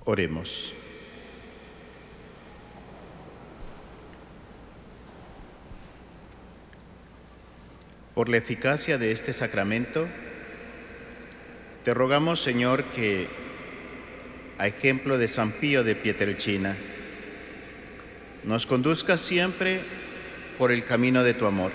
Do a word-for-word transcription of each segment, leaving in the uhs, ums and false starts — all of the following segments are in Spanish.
Oremos. Por la eficacia de este sacramento, te rogamos, Señor, que, a ejemplo de San Pío de Pietrelcina, nos conduzcas siempre por el camino de tu amor,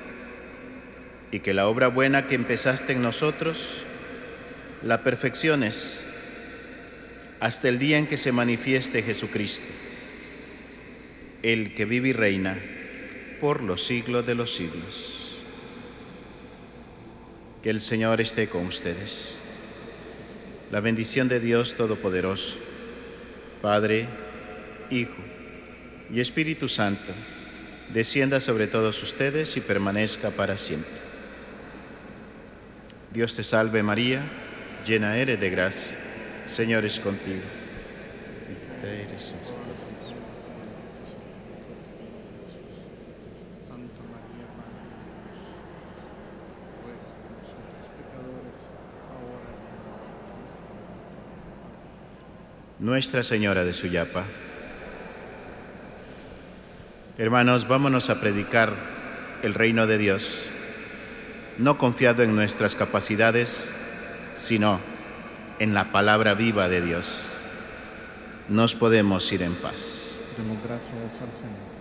y que la obra buena que empezaste en nosotros la perfecciones hasta el día en que se manifieste Jesucristo, el que vive y reina por los siglos de los siglos. Que el Señor esté con ustedes. La bendición de Dios Todopoderoso, Padre, Hijo y Espíritu Santo, descienda sobre todos ustedes y permanezca para siempre. Dios te salve María, llena eres de gracia, el Señor es contigo. Bendita eres entre todas. Santa María, Madre de Dios, ruega por nosotros pecadores, ahora y en la hora de nuestra muerte. Nuestra Señora de Suyapa. Hermanos, vámonos a predicar el reino de Dios, no confiado en nuestras capacidades, sino en la palabra viva de Dios. Nos podemos ir en paz. Demos gracias al Señor.